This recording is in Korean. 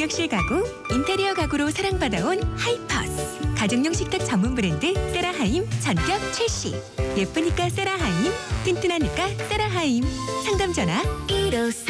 경력실 가구, 인테리어 가구로 사랑받아온 하이퍼스. 가정용 식탁 전문 브랜드 세라하임 전격 출시. 예쁘니까 세라하임, 튼튼하니까 세라하임. 상담 전화 154